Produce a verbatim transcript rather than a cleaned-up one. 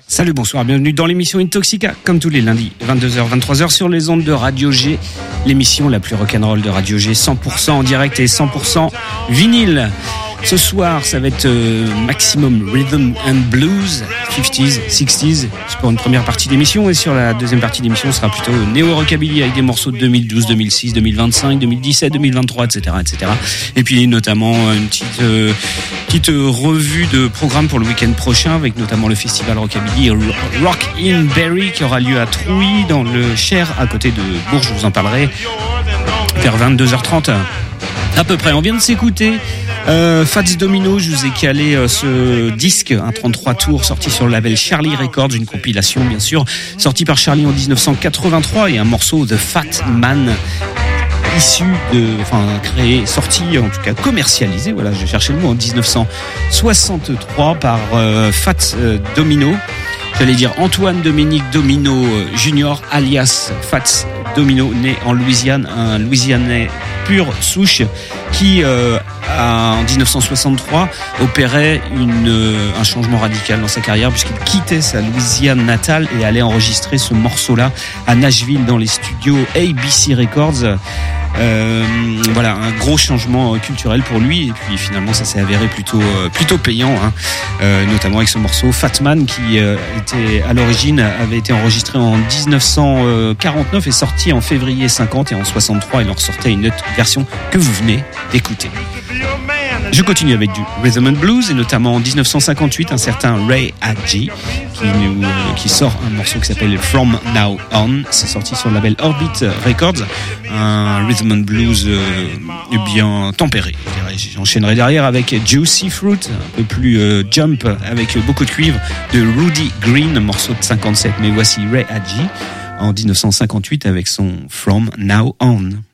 Salut, bonsoir, bienvenue dans l'émission Intoxica, comme tous les lundis, vingt-deux heures, vingt-trois heures sur les ondes de Radio G, l'émission la plus rock'n'roll de Radio G, cent pour cent en direct et cent pour cent vinyle. Ce soir, ça va être euh, maximum rhythm and blues, cinquantaise, soixante. C'est pour une première partie d'émission, et sur la deuxième partie d'émission, ce sera plutôt néo-rockabilly avec des morceaux de deux mille douze, deux mille six, deux mille vingt-cinq, deux mille dix-sept, deux mille vingt-trois, et cetera, et cetera. Et puis notamment une petite euh, petite revue de programme pour le week-end prochain, avec notamment le festival rockabilly Rock in Berry qui aura lieu à Trouy dans le Cher, à côté de Bourges. Je vous en parlerai vers vingt-deux heures trente à peu près. On vient de s'écouter Euh, Fats Domino. Je vous ai calé euh, ce disque, un trente-trois tours sorti sur le label Charlie Records, une compilation bien sûr, sorti par Charlie en dix-neuf cent quatre-vingt-trois, et un morceau The Fat Man, issu de, enfin créé, sorti, en tout cas commercialisé, voilà, je cherchais le mot, en dix-neuf cent soixante-trois par euh, Fats euh, Domino. J'allais dire Antoine Dominique Domino Junior, alias Fats Domino, né en Louisiane, un Louisianais pure souche, qui euh, a, en dix-neuf cent soixante-trois opérait une, euh, un changement radical dans sa carrière, puisqu'il quittait sa Louisiane natale et allait enregistrer ce morceau-là à Nashville dans les studios A B C Records. Euh, voilà, un gros changement culturel pour lui, et puis finalement ça s'est avéré plutôt euh, plutôt payant, hein. euh, notamment avec ce morceau Fat Man qui euh, était à l'origine avait été enregistré en dix-neuf cent quarante-neuf et sorti en février cinquante, et en soixante-trois il en ressortait une autre version que vous venez d'écouter. Je continue avec du rhythm and blues, et notamment en dix-neuf cent cinquante-huit, un certain Ray Adji qui, nous, euh, qui sort un morceau qui s'appelle From Now On. C'est sorti sur le label Orbit Records, un rhythm and blues euh, bien tempéré. J'enchaînerai derrière avec Juicy Fruit, un peu plus euh, jump, avec beaucoup de cuivre, de Rudy Green, un morceau de cinquante-sept. Mais voici Ray Adji en dix-neuf cent cinquante-huit avec son From Now On.